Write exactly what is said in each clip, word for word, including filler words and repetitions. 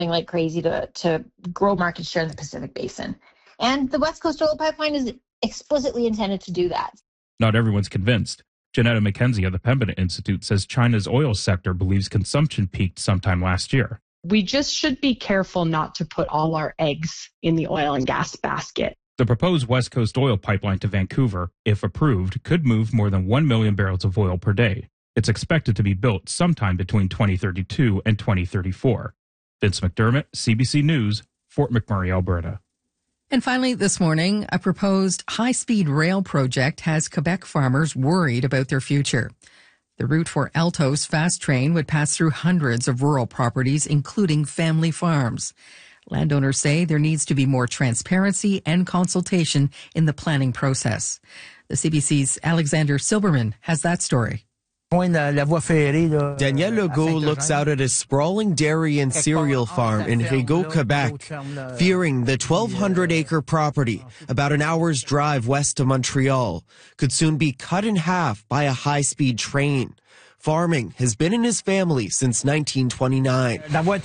like crazy to, to grow market share in the Pacific Basin. And the West Coast Oil Pipeline is explicitly intended to do that. Not everyone's convinced. Janetta McKenzie of the Pembina Institute says China's oil sector believes consumption peaked sometime last year. We just should be careful not to put all our eggs in the oil and gas basket. The proposed West Coast oil pipeline to Vancouver, if approved, could move more than one million barrels of oil per day. It's expected to be built sometime between twenty thirty-two and twenty thirty-four. Vince McDermott, C B C News, Fort McMurray, Alberta. And finally, this morning, a proposed high-speed rail project has Quebec farmers worried about their future. The route for Altos Fast Train would pass through hundreds of rural properties, including family farms. Landowners say there needs to be more transparency and consultation in the planning process. The C B C's Alexander Silberman has that story. Danielle Legault looks out at a sprawling dairy and cereal farm in Rigaud, Quebec, fearing the twelve hundred acre property, about an hour's drive west of Montreal, could soon be cut in half by a high-speed train. Farming has been in his family since nineteen twenty-nine.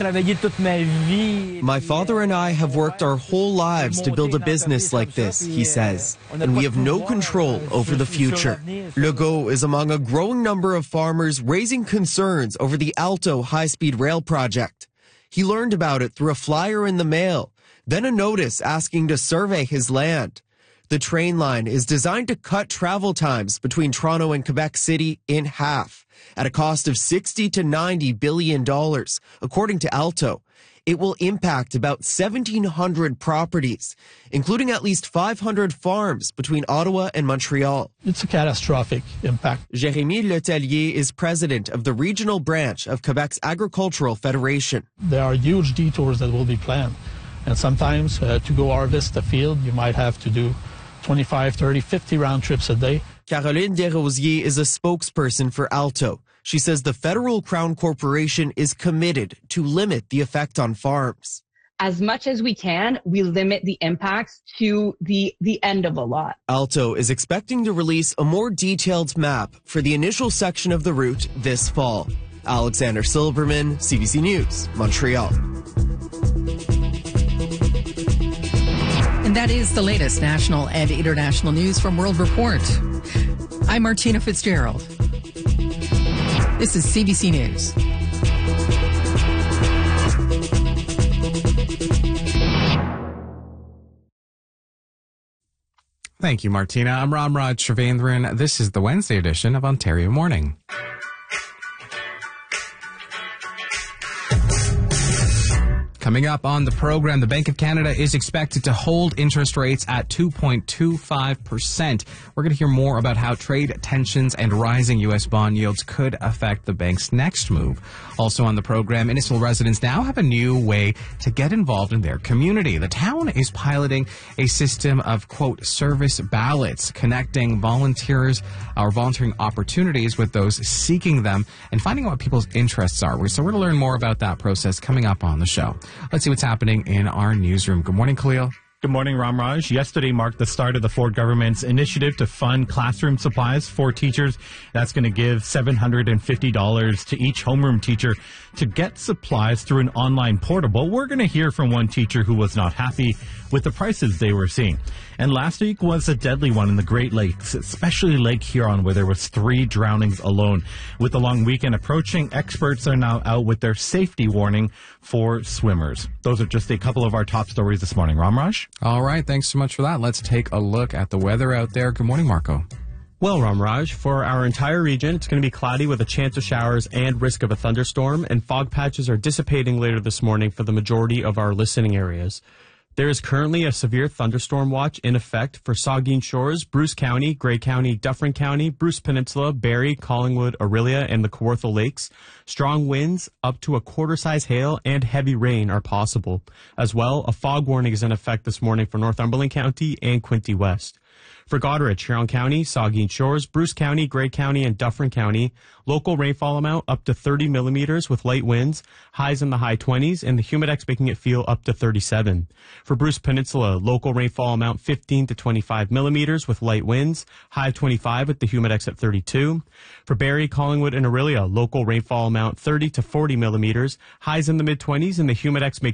My father and I have worked our whole lives to build a business like this, he says, and we have no control over the future. Legault is among a growing number of farmers raising concerns over the Alto high-speed rail project. He learned about it through a flyer in the mail, then a notice asking to survey his land. The train line is designed to cut travel times between Toronto and Quebec City in half, at a cost of sixty to ninety billion dollars, according to Alto. It will impact about seventeen hundred properties, including at least five hundred farms between Ottawa and Montreal. It's a catastrophic impact. Jérémy Letellier is president of the regional branch of Quebec's Agricultural Federation. There are huge detours that will be planned. And sometimes uh, to go harvest a field, you might have to do twenty-five, thirty, fifty round trips a day. Caroline Desrosiers is a spokesperson for Alto. She says the Federal Crown Corporation is committed to limit the effect on farms. As much as we can, we limit the impacts to the, the end of a lot. Alto is expecting to release a more detailed map for the initial section of the route this fall. Alexander Silberman, C B C News, Montreal. And that is the latest national and international news from World Report. I'm Martina Fitzgerald. This is C B C News. Thank you, Martina. I'm Ramraj Srivendran. This is the Wednesday edition of Ontario Morning. Coming up on the program, the Bank of Canada is expected to hold interest rates at two point two five percent. We're going to hear more about how trade tensions and rising U S bond yields could affect the bank's next move. Also on the program, Innisfil residents now have a new way to get involved in their community. The town is piloting a system of, quote, service ballots, connecting volunteers or volunteering opportunities with those seeking them and finding out what people's interests are. So we're going to learn more about that process coming up on the show. Let's see what's happening in our newsroom. Good morning, Khalil. Good morning, Ramraj. Yesterday marked the start of the Ford government's initiative to fund classroom supplies for teachers. That's going to give seven hundred fifty dollars to each homeroom teacher to get supplies through an online portal. But we're going to hear from one teacher who was not happy with the prices they were seeing. And last week was a deadly one in the Great Lakes, especially Lake Huron, where there was three drownings alone. With the long weekend approaching, experts are now out with their safety warning for swimmers. Those are just a couple of our top stories this morning. Ramraj? All right, thanks so much for that. Let's take a look at the weather out there. Good morning, Marco. Well, Ramraj, for our entire region, it's going to be cloudy with a chance of showers and risk of a thunderstorm, and fog patches are dissipating later this morning for the majority of our listening areas. There is currently a severe thunderstorm watch in effect for Saugeen Shores, Bruce County, Grey County, Dufferin County, Bruce Peninsula, Barrie, Collingwood, Orillia, and the Kawartha Lakes. Strong winds, up to a quarter-size hail, and heavy rain are possible. As well, a fog warning is in effect this morning for Northumberland County and Quinte West. For Goderich, Huron County, Saugeen Shores, Bruce County, Grey County, and Dufferin County, local rainfall amount up to thirty millimeters with light winds, highs in the high twenties, and the Humidex making it feel up to thirty-seven. For Bruce Peninsula, local rainfall amount fifteen to twenty-five millimeters with light winds, high of twenty-five with the Humidex at thirty-two. For Barrie, Collingwood, and Orillia, local rainfall amount thirty to forty millimeters, highs in the mid-twenties, and the Humidex making